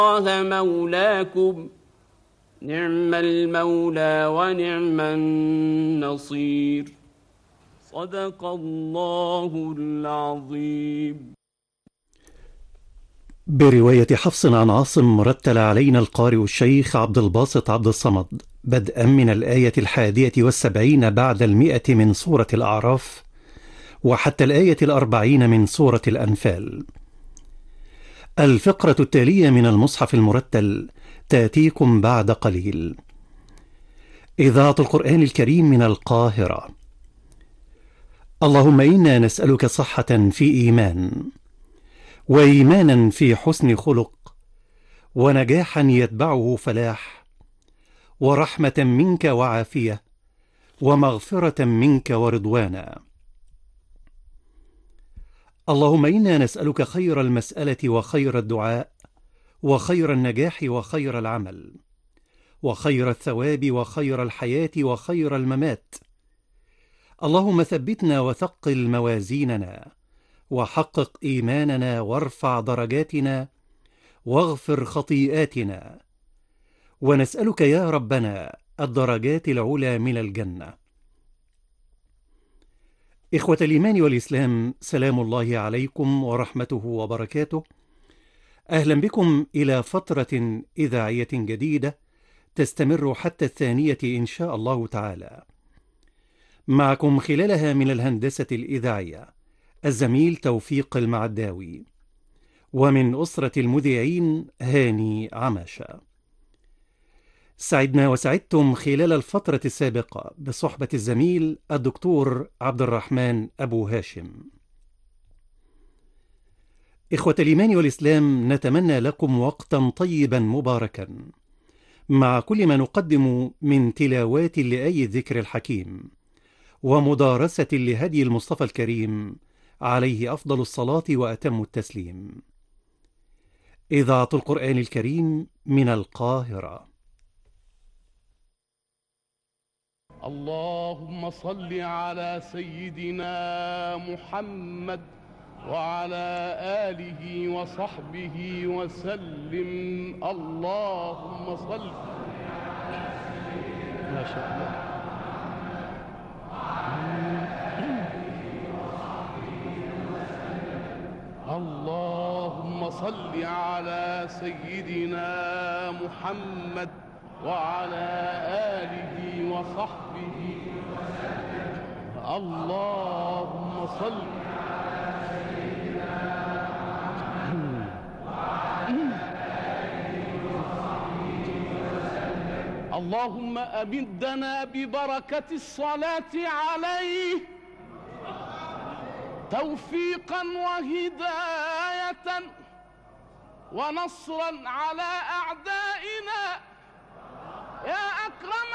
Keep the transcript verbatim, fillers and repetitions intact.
الله مولاكم نعم المولى ونعم النصير. صدق الله العظيم. برواية حفص عن عاصم رتل علينا القارئ الشيخ عبد الباسط عبد الصمد بدءا من الآية الحادية والسبعين بعد المئة من سورة الأعراف وحتى الآية الأربعين من سورة الأنفال. الفقرة التالية من المصحف المرتل تأتيكم بعد قليل. إذاعة القرآن الكريم من القاهرة. اللهم إنا نسألك صحة في إيمان، وإيمانا في حسن خلق، ونجاحا يتبعه فلاح، ورحمة منك وعافية، ومغفرة منك ورضوانا. اللهم إنا نسألك خير المسألة وخير الدعاء وخير النجاح وخير العمل وخير الثواب وخير الحياة وخير الممات. اللهم ثبتنا وثقل موازيننا، وحقق إيماننا، وارفع درجاتنا، واغفر خطيئاتنا. ونسألك يا ربنا الدرجات العلى من الجنة. إخوة الإيمان والإسلام، سلام الله عليكم ورحمته وبركاته. أهلا بكم إلى فترة إذاعية جديدة تستمر حتى الثانية إن شاء الله تعالى. معكم خلالها من الهندسة الإذاعية الزميل توفيق المعداوي، ومن أسرة المذيعين هاني عماشة. سعدنا وسعدتم خلال الفترة السابقة بصحبة الزميل الدكتور عبد الرحمن أبو هاشم. إخوة الإيمان والإسلام، نتمنى لكم وقتا طيبا مباركا مع كل ما نقدم من تلاوات لآي الذكر الحكيم، ومدارسة لهدي المصطفى الكريم عليه أفضل الصلاة وأتم التسليم. إذاعة القرآن الكريم من القاهرة. اللهم صل على سيدنا محمد وعلى آله وصحبه وسلم. اللهم صل ما شاء الله. اللهم صل على سيدنا محمد وعلى آله وصحبه وسلم. اللهم صل على سيدنا محمد وعلى آله وصحبه وسلم. اللهم أمدنا ببركة الصلاة عليه توفيقا وهداية ونصرا على أعدائنا يا أكرم